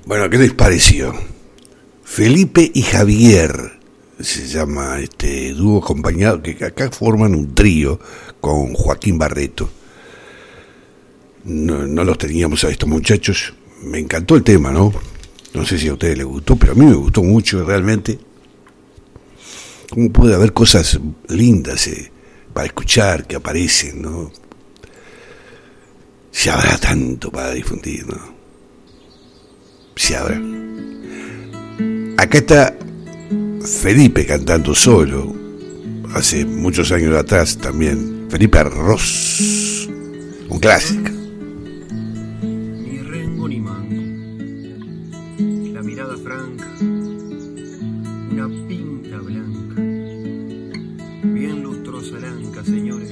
Bueno, ¿qué les pareció? Felipe y Javier se llama este dúo acompañado, que acá forman un trío con Joaquín Barreto. No los teníamos a estos muchachos. Me encantó el tema, ¿no? No sé si a ustedes les gustó, pero a mí me gustó mucho realmente. ¿Cómo puede haber cosas lindas para escuchar que aparecen, ¿no? Si habrá tanto para difundir, ¿no? Si habrá. Acá está Felipe cantando solo, hace muchos años atrás también. Felipe Arroz, un clásico.